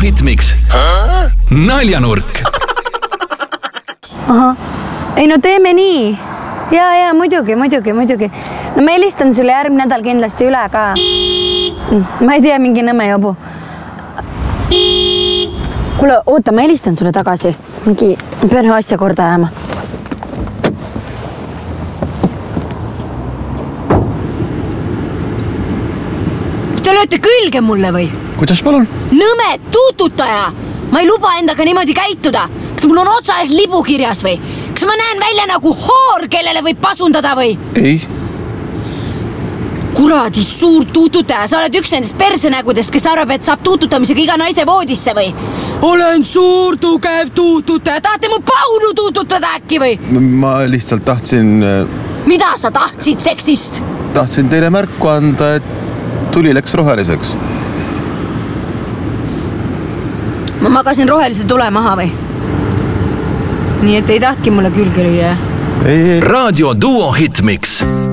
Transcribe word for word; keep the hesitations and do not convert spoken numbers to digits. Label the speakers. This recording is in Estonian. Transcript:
Speaker 1: Hitmix. Naljanurk.
Speaker 2: Aha. Ei no teeme nii. Ja, ja muidugi, muidugi, muidugi. No ma helistan sulle järgmine nädal kindlasti üle ka. Ma ei tea, mingi nõme jobu. Kuule, oota, ma helistan sulle tagasi. Mingi pean ühe asja korda ajama. Kas te lööte külge mulle või?
Speaker 3: Kuidas palun?
Speaker 2: Nõme tuututaja! Ma ei luba endaga niimoodi käituda. Kas mul on otsa ees libu kirjas või? Kas ma näen välja nagu hoor, kellele võib pasundada või?
Speaker 3: Ei.
Speaker 2: Kuradi suur tuututaja, sa oled üks nendest persenägudest, kes arvab, et saab tuututamisega iga naise voodisse või? Olen suur tugev tuututaja, tahate mu paunu tuututada äkki või?
Speaker 3: Ma lihtsalt tahtsin...
Speaker 2: Mida sa tahtsid seksist?
Speaker 3: Tahtsin teile märku anda, et tuli läks roheliseks.
Speaker 2: Ma magasin rohelise tule maha või? Nii et ei tahtki mulle külge lüüa.
Speaker 3: Ei, ei.
Speaker 1: Raadio Duo Hitmix.